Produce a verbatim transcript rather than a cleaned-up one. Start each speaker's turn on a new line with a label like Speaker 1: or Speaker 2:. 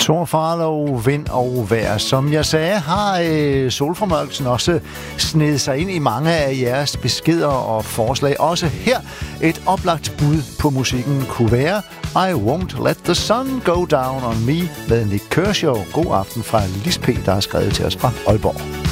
Speaker 1: Tor Farlow, vind og vejr. Som jeg sagde, har øh, solformørkelsen også snedet sig ind i mange af jeres beskeder og forslag. Også her et oplagt bud på musikken kunne være I Won't Let The Sun Go Down On Me med Nik Kershaw. God aften fra Lis P, der har skrevet til os fra Aalborg.